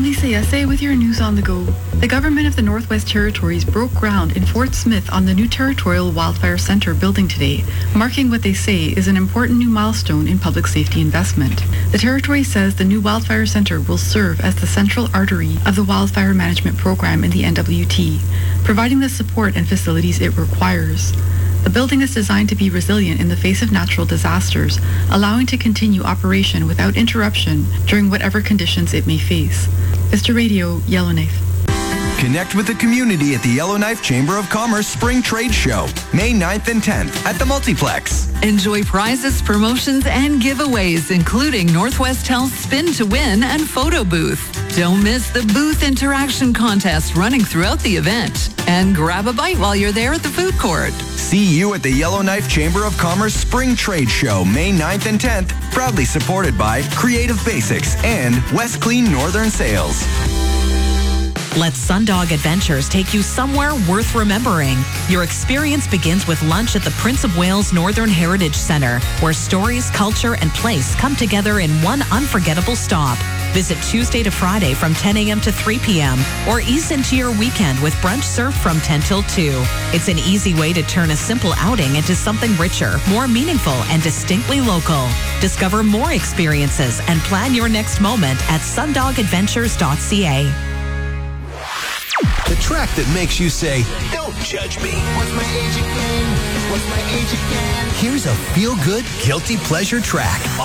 Lisa Yesse with your news on the go. The government of the Northwest Territories broke ground in Fort Smith on the new Territorial Wildfire Centre building today, marking what they say is an important new milestone in public safety investment. The Territory says the new Wildfire Centre will serve as the central artery of the wildfire management program in the NWT, providing the support and facilities it requires. The building is designed to be resilient in the face of natural disasters, allowing to continue operation without interruption during whatever conditions it may face. Vista Radio, Yellowknife. Connect with the community at the Yellowknife Chamber of Commerce Spring Trade Show, May 9th and 10th at the Multiplex. Enjoy prizes, promotions, and giveaways, including Northwest Health Spin to Win and Photo Booth. Don't miss the booth interaction contest running throughout the event. And grab a bite while you're there at the food court. See you at the Yellowknife Chamber of Commerce Spring Trade Show, May 9th and 10th, proudly supported by Creative Basics and West Clean Northern Sales. Let Sundog Adventures take you somewhere worth remembering. Your experience begins with lunch at the Prince of Wales Northern Heritage Centre, where stories, culture, and place come together in one unforgettable stop. Visit Tuesday to Friday from 10 a.m. to 3 p.m. or ease into your weekend with brunch served from 10 till 2. It's an easy way to turn a simple outing into something richer, more meaningful, and distinctly local. Discover more experiences and plan your next moment at sundogadventures.ca. The track that makes you say, "Don't judge me." What's my age again? What's my age again? Here's a feel-good, guilty pleasure track.